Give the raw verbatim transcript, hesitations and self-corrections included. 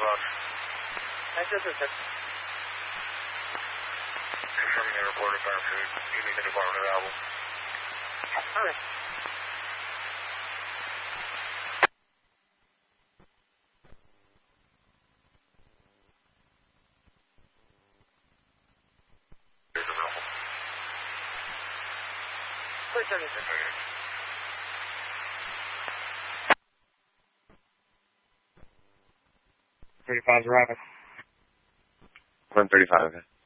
boss. I just said that. Confirming the report of farm food. Evening the department available. All right. Here's available. Please send it. Okay. thirty-five's arriving. one thirty-five, okay.